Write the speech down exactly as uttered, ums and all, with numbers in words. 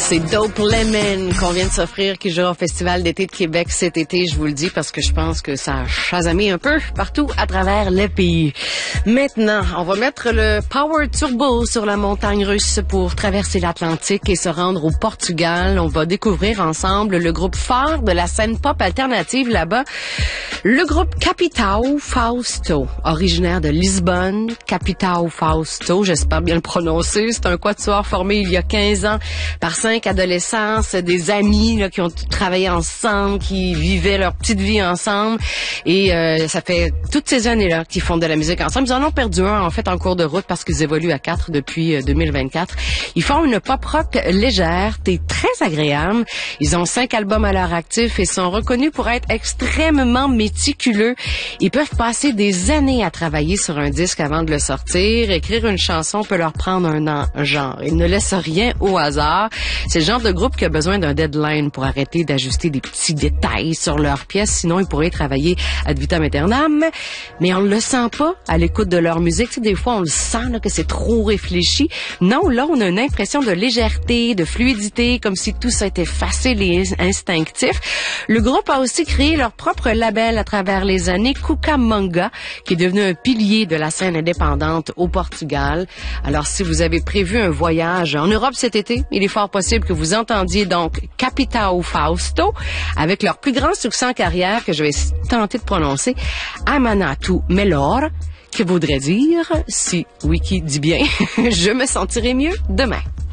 C'est Dope Lemon qu'on vient de s'offrir, qui jouera au Festival d'été de Québec cet été. Je vous le dis parce que je pense que ça a chasamé un peu partout à travers le pays. Maintenant, on va mettre le Power Turbo sur la montagne russe pour traverser l'Atlantique et se rendre au Portugal. On va découvrir ensemble le groupe phare de la scène pop alternative là-bas, le groupe Capitão Fausto, originaire de Lisbonne. Capitão Fausto, j'espère bien le prononcer. C'est un quatuor formé il y a quinze ans par cinq adolescents, des amis là, qui ont travaillé ensemble, qui vivaient leur petite vie ensemble. Et euh, ça fait toutes ces années-là qu'ils font de la musique ensemble. Ils en ont perdu un, en fait, en cours de route parce qu'ils évoluent à quatre depuis euh, deux mille vingt-quatre. Ils font une pop rock légère et très agréable. Ils ont cinq albums à leur actif et sont reconnus pour être extrêmement méticuleux. Ils peuvent passer des années à travailler sur un disque avant de le sortir. Écrire une chanson peut leur prendre un an, genre. Ils ne laissent rien au hasard. C'est le genre de groupe qui a besoin d'un deadline pour arrêter d'ajuster des petits détails sur leurs pièces. Sinon, ils pourraient travailler ad vitam aeternam. Mais on ne le sent pas à l'écoute de leur musique. Tu sais, des fois, on le sent là, que c'est trop réfléchi. Non, là, on a une impression de légèreté, de fluidité, comme si tout ça était facile et instinctif. Le groupe a aussi créé leur propre label à travers les années, Cucamonga, qui est devenu un pilier de la scène indépendante au Portugal. Alors, si vous avez prévu un voyage en Europe cet été, il est fort possible que vous entendiez donc Capitão Fausto avec leur plus grand succès en carrière que je vais tenter de prononcer, Amanatu Melhor, que voudrait dire, si Wiki dit bien, je me sentirai mieux demain.